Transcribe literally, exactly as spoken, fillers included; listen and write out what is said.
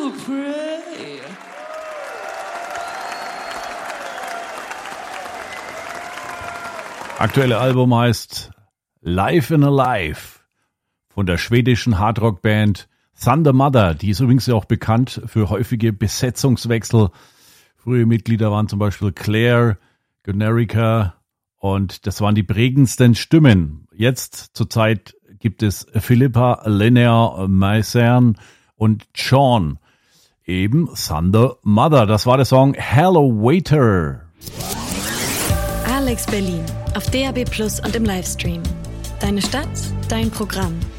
will pray. Aktuelle Album heißt Life in a Life von der schwedischen Hardrock-Band Thunder Mother. Die ist übrigens auch bekannt für häufige Besetzungswechsel. Frühe Mitglieder waren zum Beispiel Claire, Gunnerica und das waren die prägendsten Stimmen. Jetzt zurzeit gibt es Philippa Linnea Meisern und Sean, eben Thunder Mother. Das war der Song Hello Waiter. Alex Berlin auf D A B Plus und im Livestream. Deine Stadt, dein Programm.